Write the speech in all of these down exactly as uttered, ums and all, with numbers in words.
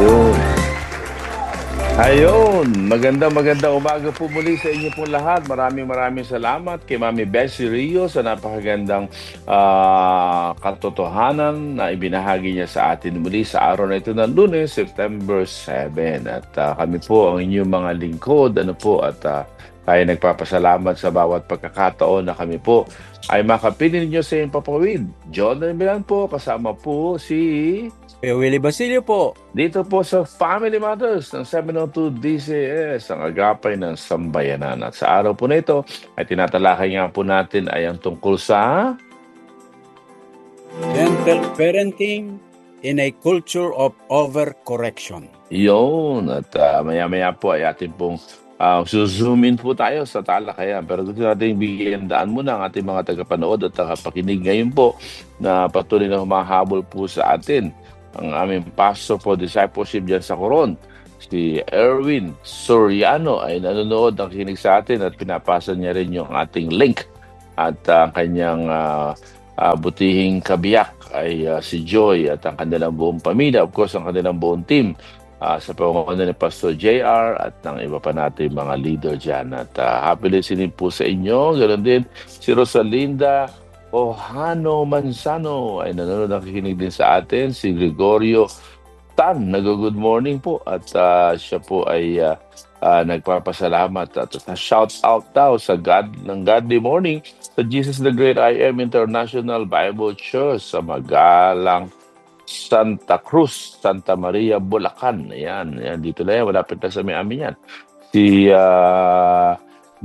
Ayun. Ayun, magandang magandang umaga po muli sa inyo pong lahat. Maraming maraming salamat kay Mami Bessie Rio sa napakagandang ah, katotohanan na ibinahagi niya sa atin muli sa araw na ito ng Lunes, September seventh. At ah, kami po ang inyong mga lingkod, ano po, at uh, tayo nagpapasalamat sa bawat pagkakataon na kami po ay makapiling niyo sa iyong papawid. John Milan po, kasama po si... Kuya Willie Basilio po. Dito po sa Family Matters ng seven oh two D C S, ang agapay ng sambayanan. At sa araw po na ito, ay tinatalakay nga po natin ay ang tungkol sa... Gentle parenting in a culture of overcorrection. Yun. At uh, maya-maya po ay atin pong uh, zoom in po tayo sa talakayan. Pero gusto natin bigyan daan muna ang ating mga tagapanood at tagapakinig ngayon po na patuloy na humahabol po sa atin. Ang aming pastor for discipleship dyan sa Coron, si Erwin Soriano, ay nanonood, nakikinig sa atin at pinapasa niya rin yung ating link. At ang kanyang uh, uh, butihing kabiyak ay uh, si Joy at ang kanilang buong pamilya, of course ang kanilang buong team uh, sa pangunguna ni Pastor J R at ng iba pa natin mga leader dyan. At uh, happy listening po sa inyo. Ganoon din si Rosalinda Ohano Manzano ay nanonood, nakikinig din sa atin. Si Gregorio Tan, nag-good morning po. At uh, siya po ay uh, uh, nagpapasalamat at uh, shout out daw sa God ng Godly Morning sa Jesus the Great I Am International Bible Church sa Magalang Santa Cruz, Santa Maria, Bulacan. Ayan, ayan dito na yan. Malapit na sa may amin yan. Si... Uh,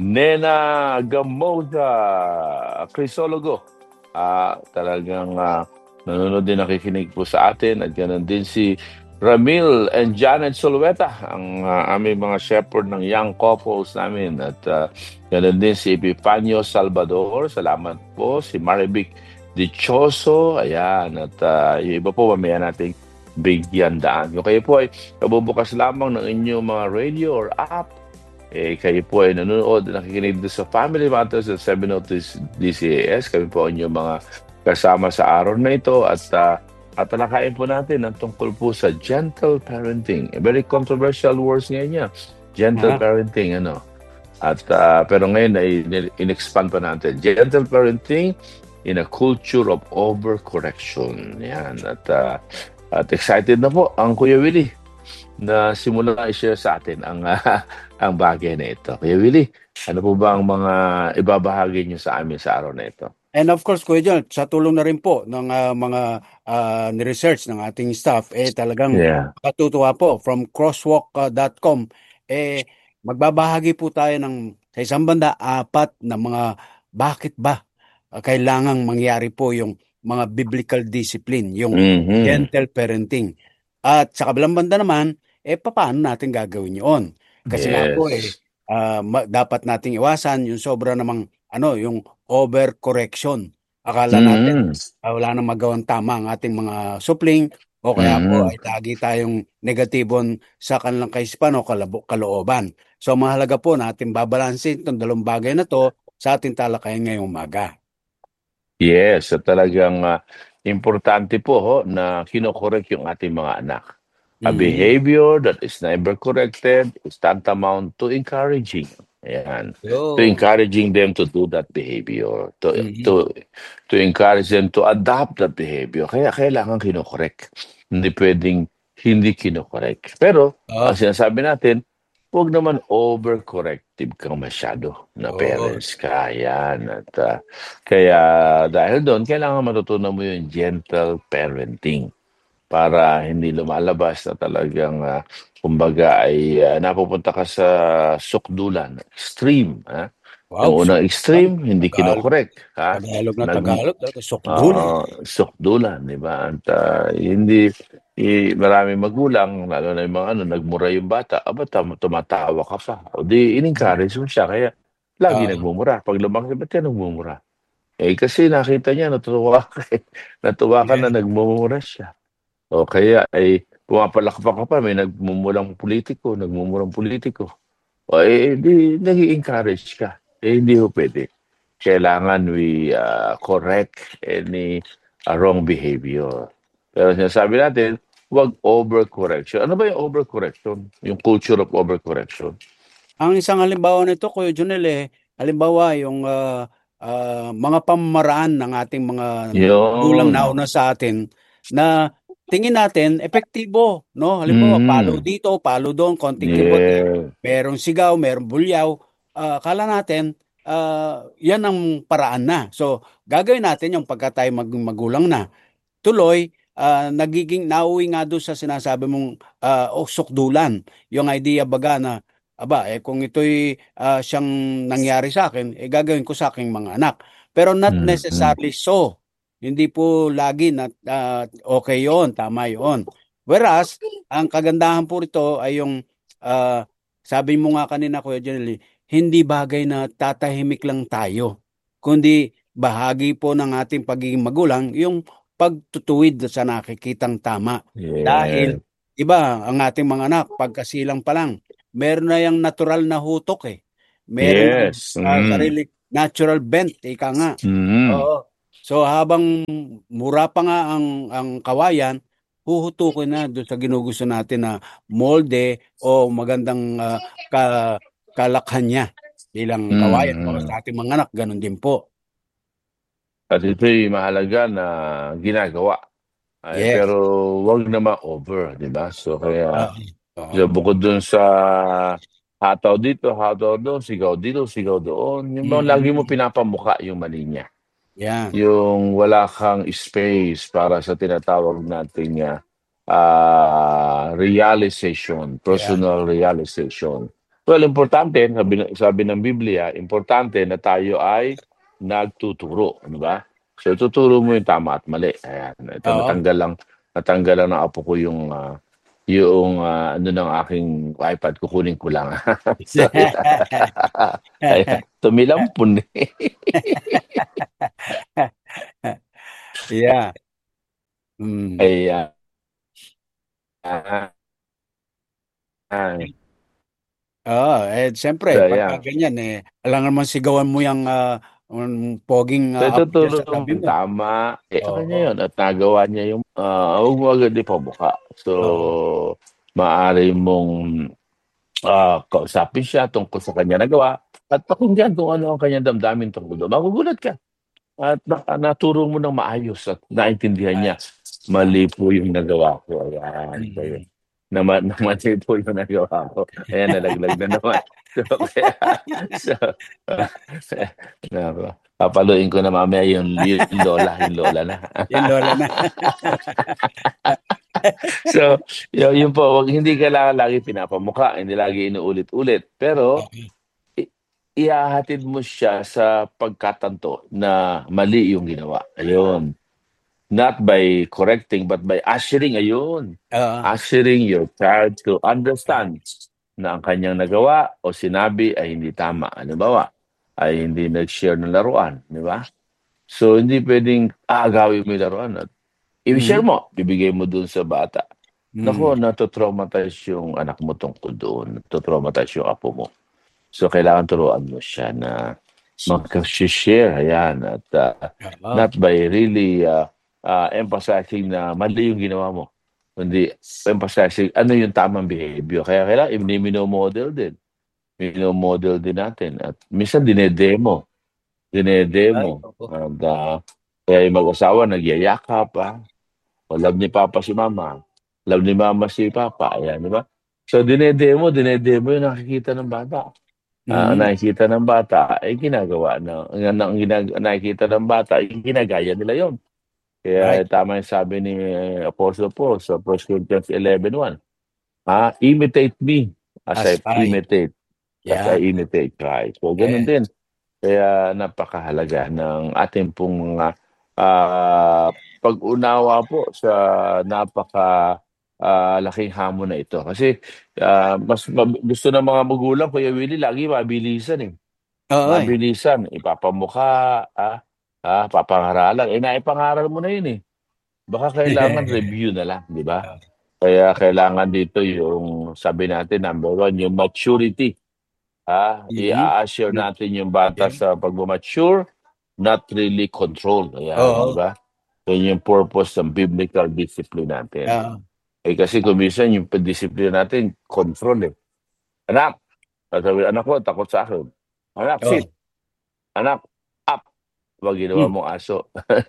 Nena Gamoza, Crisologo. Ah, talagang ah, nanonood din, nakikinig po sa atin. At ganoon din si Ramil and Janet Solueta, ang ah, aming mga shepherd ng young couples namin. At uh, ganoon din si Epifanio Salvador. Salamat po. Si Marivic Dichoso. Ayan. At uh, yung iba po, mamaya nating bigyan daan. Kung kayo po ay kabubukas lamang ng inyong mga radio or app, eh, kayo po ay nanonood, nakikinig sa Family Matters at seven oh two D C A S. Kami po ang inyong mga kasama sa araw na ito at uh, at talakayin po natin ang tungkol po sa gentle parenting. A very controversial words ngayon niya. Gentle Ah. parenting, ano. At uh, pero ngayon ay in-expand pa natin. Gentle parenting in a culture of overcorrection. Yan. At, uh, at excited na po ang Kuya Willie na simula i-share sa atin ang uh, ang bagay na ito. Kuya Willie, ano po ba ang mga ibabahagi niyo sa amin sa araw na ito? And of course, Kuya John, sa tulong na rin po ng ah, mga ah, ni-research ng ating staff, eh talagang Yeah. katutuwa po from crosswalk dot com. Eh, magbabahagi po tayo ng sa isang banda, apat na mga bakit ba ah, kailangang mangyari po yung mga biblical discipline, yung Mhm. gentle parenting. At sa kabilang banda naman, eh paano natin gagawin yun? Kasi nga po eh, Yes. ah, ma- dapat nating iwasan yung sobra namang ano, yung overcorrection. Akala natin Mhm. ah, wala nang magawang tama ang ating mga supling o kaya po Mhm. ay lagi tayong negatibon sa kanilang kaisipan o kalabo, kalooban. So mahalaga po natin babalansin itong dalawang bagay na to sa ating talakayan ngayong umaga. Yes, so talagang ah, importante po ho na kino-correct yung ating mga anak. A Mhm. behavior that is never corrected is tantamount to encouraging. Ayan. To Yun. encouraging them to do that behavior. To, Mhm. to, to encourage them to adopt that behavior. Kaya kailangan kino-correct. Hindi pwedeng hindi kino-correct. Pero, ang Ah, sinasabi natin, huwag naman overcorrective kang masyado na oo. parents ka. Yan. At, ah, kaya dahil doon, kailangan matutunan mo yung gentle parenting para hindi lumalabas na talagang ah, kumbaga ay ah, napupunta ka sa sukdulan, extreme. Ha? Wow, Yung unang sukdulan. extreme, hindi Tagalog. kinokorek. Ha? Tagalog na Nag, Tagalog. Talaga, sukdulan. ah, sukdulan, di ba? At ah, hindi, i, maraming magulang, lalo na yung mga ano, nagmura yung bata, aba, tam, tumatawa ka pa. O di, in-encourage mo siya, kaya lagi Ah, nagmumura. Pag lumaki, ba't yan nagmumura? Eh, kasi nakita niya, natuwa ka, eh. Natuwa ka na yeah. nagmumura siya. O kaya ay pumapalakpak ka pa, may nagmumulang politiko, nagmumurang politiko. O eh, di nag-encourage ka. Eh, hindi ho pwede. Kailangan we uh, correct any uh, wrong behavior. Pero sinasabi natin, wag overcorrection. Ano ba yung overcorrection? Yung culture of overcorrection? Ang isang halimbawa nito, Kuya Junel, eh, halimbawa yung ah, ah, mga pamamaraan ng ating mga gulang Yun. nauna sa atin na tingin natin epektibo, no? Halimbawa, palo Mm. dito, palo doon, konting kibot, eh, Yeah. merong sigaw, merong bulyaw. Ah, akala natin, ah, yan ang paraan na. So, gagawin natin yung pagka tayo mag magulang na. Tuloy, ah, nagiging nauwi nga doon sa sinasabi mong ah, usok-dulan. Yung idea baga na, aba, eh kung ito'y ah, siyang nangyari sa akin, eh gagawin ko sa aking mga anak. Pero not Mm. necessarily so. Hindi po lagi na ah, okay yon, tama yon. Whereas, ang kagandahan po rito ay yung, ah, sabi mo nga kanina, Kuya Jenny, hindi bagay na tatahimik lang tayo, kundi bahagi po ng ating pagiging magulang yung pagtutuwid sa nakikitang tama. Dahil, Yeah. iba, ang ating mga anak, pagkasilang pa lang, meron na yung natural na hutok eh. Meron ng Yes. ah, Mm. sarili, natural bent, ika nga. Mm. Oo. So habang mura pa nga ang, ang kawayan, huhutukin na doon sa ginugusto natin na molde o magandang ah, ka, kalakhan niya bilang kawayan. Para Mm. sa ating mga anak, ganun din po. At ito'y mahalaga na ginagawa. Ay, Yes. pero wag na ma-over, di ba? So kaya, Oo. Oo. so, bukod dun sa hataw dito, hataw doon, sigaw dito, sigaw doon, yung bang lagi mo Mm-mm. pinapamuka yung mali niya. Yan. Yung wala kang space para sa tinatawag nating ah, ah, realization, Yan. personal realization. Well, importante, sabi, ng- sabi ng Biblia, importante na tayo ay nagtuturo, di ba? So, tuturo mo yung tama at mali. Ayan, ito Oo. natanggal lang, natanggal lang ng apo ko yung ah, yung ah, ano ng aking iPad, kukunin ko lang. So, ayan, tumilampon eh. Yeah. Mm. Ayan. Ay, Oo, eh siyempre so pagka ayan. ganyan eh alangan naman sigawan mo yung ah, um, poging So ah, apo diyan ituturo sa tabi mo mo. tama, eh, sa kanya Oo. yun at nagawa niya yung, ah, huwag mo agad ipamukha. So, Oo. maaari mong, ah, kausapin siya tungkol sa kanya nagawa at pakinggan kung ano ang kanyang damdamin tungkol doon. Magugulat ka at baka naturo mo ng maayos at naintindihan niya, Ay, yan. mali po yung nagawa ko, ayan. So, Mm. Nama naman po yung nagawa ko. Ayan, nalaglag na naman. So, kaya, so, nako, papaluin ko na mamaya yung, yung lola, yung lola na. Yan lola na. So, yun, yun po, wag, hindi kailangan lagi pinapamukha, hindi lagi inuulit-ulit. Pero, Oo. i- ihahatid mo siya sa pagkatanto na mali yung ginawa. Ayun. Not by correcting, but by ushering, ayun. Oo. Ushering your child to understand na ang kanyang nagawa o sinabi ay hindi tama. Halimbawa, ay hindi nag-share ng laruan, di ba? So, hindi pwedeng aagawin mo yung laruan at i-share Mhm. mo, bibigay mo dun sa bata. Nako, Mm. natotraumatize yung anak mo tungkol doon. Natotraumatize yung apo mo. So, kailangan turuan mo siya na mag-share, ayan, at ah, Oo. not by really uh, uh, emphasizing na mali yung ginawa mo, kundi emphasizing ano yung tamang behavior. Kaya kailangan i-model din. Mino-model din natin. At minsan dinedemo. Ay, Dinedemo. oo. And, ah, kaya yung mag-asawa nagyayakap, ah. O love ni Papa si Mama. Love ni Mama si Papa. Ayan, di ba? So dinedemo, dinedemo yung nakikita ng bata. Ah, ang Mhm. nakikita ng bata ay ginagawa na ang ang ginag nakikita ng bata ay ginagaya nila yon. Right. Kaya tama yung sabi ni Apostle Paul sa First Corinthians eleven one. Ah, imitate me as As I I. imitate as I Yeah. imitate Christ. So ganun Yes. din. Kaya napakahalaga ng ating pong mga ah, pag-unawa po sa napaka ah, laking hamon na ito. Kasi ah, mas mab- gusto ng mga magulang, Kuya Willie, lagi mabilisan eh. Oo eh. Mabilisan, ipapamukha, ah, ah, papangaralan. Eh, naipangaral mo na yun eh. Baka kailangan review na lang, di ba? Kaya kailangan dito yung, sabi natin, number one, yung maturity. Ah, Mhm. i-assure Nat natin yung bata yeah. sa pag-mature, not really control. Ayan, di Oo. ba? Yun yung purpose ng biblical discipline natin. Oo. Eh, kasi kung minsan yung pandisiplina natin control, eh. "Anak!" Sasabihin, anak ko takot sa akin. "Anak, Oo. sit. Anak, up." 'Pag ginawa Hmm. mong aso.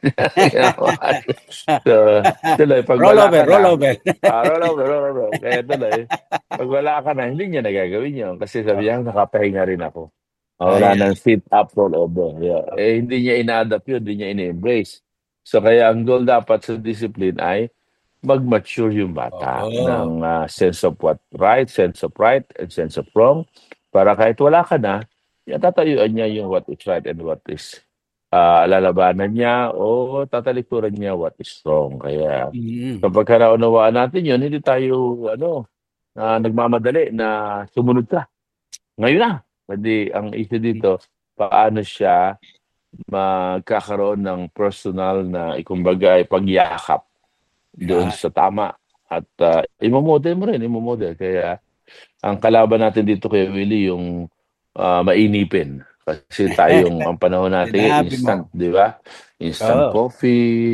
So, tuloy 'pag wala Rollover, ka na, rollover. ah, roll over, roll over. Kaya tuloy 'pag wala ka na, hindi niya na gagawin yun kasi sabi Oo. niya, "Nakapahinga rin ako." Ah, wala Ayan. ng sit, up, roll over, yeah. Eh, hindi niya ina-adapt yun, hindi niya ini-embrace. So, kaya ang goal dapat sa discipline ay mag-mature yung bata Oo. ng, ah, sense of what right, sense of right, and sense of wrong. Para kahit wala ka na, ya tatayuan niya yung what is right and what is, ah, lalabanan niya o tatalikuran niya what is wrong. Kaya Mm. kapagka naunawaan natin yun, hindi tayo ano, ah, nagmamadali na sumunod ka, ngayon na. Kundi ang issue dito, paano siya magkakaroon ng personal na kumbaga ay pagyakap doon Yan. sa tama at, ah, imo-model mo rin, imo-model. Kaya ang kalaban natin dito Kuya Willie yung, ah, mainipin. Kasi tayong ang panahon natin ngayon Sinabi mo. instant, 'di ba? Instant Oo. coffee.